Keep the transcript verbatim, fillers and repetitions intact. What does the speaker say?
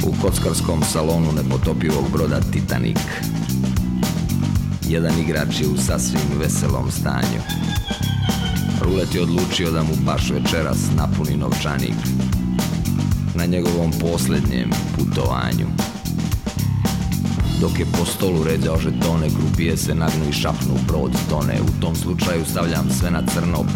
u kockarskom salonu nepotopivog broda Titanic. Jedan igrač je u sasvim veselom stanju. Rulet je odlučio da mu baš večeras napuni novčanik na njegovom posljednjem putovanju. Dok je po stolu ređao žetone, grupije se nagnu i šapnu, brod tone. U tom slučaju stavljam sve na crno,